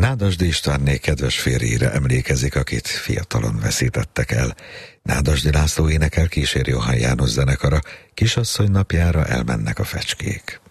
Nádasdy Istvánné kedves férjére emlékezik, akit fiatalon veszítettek el. Nádasdy László énekel, kísér Johann János zenekara, Kisasszony napjára elmennek a fecskék.